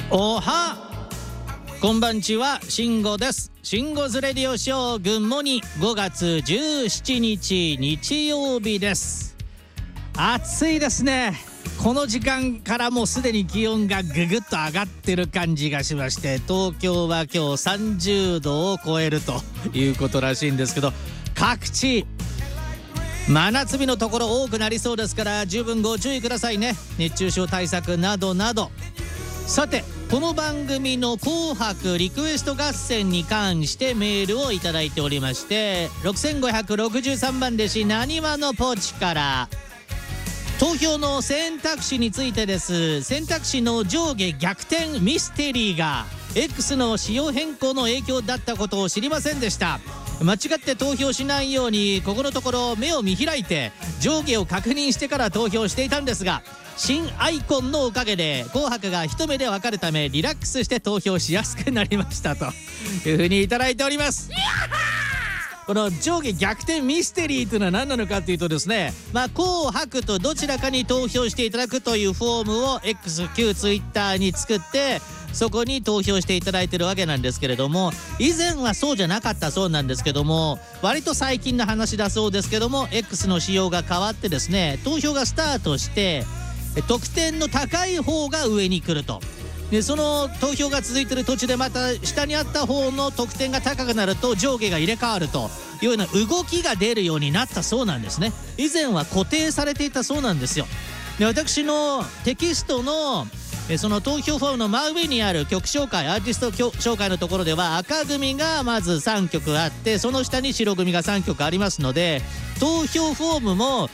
おはこんばんちは、慎吾です。慎吾ズレディオショーグンモニ5月17日日曜日です。暑いですね。この時間からもうすでに気温がぐぐっと上がってる感じがしまして、東京は今日30度を超えるということらしいんですけど、各地真夏日のところ多くなりそうですから、十分ご注意くださいね。熱中症対策などなど。さて、この番組の紅白リクエスト合戦に関してメールをいただいておりまして、6563番弟子なにわのポチから投票の選択肢についてです。選択肢の上下逆転ミステリーが X の仕様変更の影響だったことを知りませんでした。間違って投票しないようにここのところ目を見開いて上下を確認してから投票していたんですが、新アイコンのおかげで紅白が一目でわかるためリラックスして投票しやすくなりましたというふうにいただいております。この上下逆転ミステリーというのは何なのかというとですね、紅白とどちらかに投票していただくというフォームを X 旧 Twitter に作って、そこに投票していただいてるわけなんですけれども、以前はそうじゃなかったそうなんですけども、割と最近の話だそうですけども、 X の仕様が変わってですね、投票がスタートして得点の高い方が上に来ると。でその投票が続いている途中でまた下にあった方の得点が高くなると上下が入れ替わるというような動きが出るようになったそうなんですね。以前は固定されていたそうなんですよ。で私のテキストのその投票フォームの真上にある曲紹介、アーティスト紹介のところでは赤組がまず3曲あって、その下に白組が3曲ありますので、投票フォームも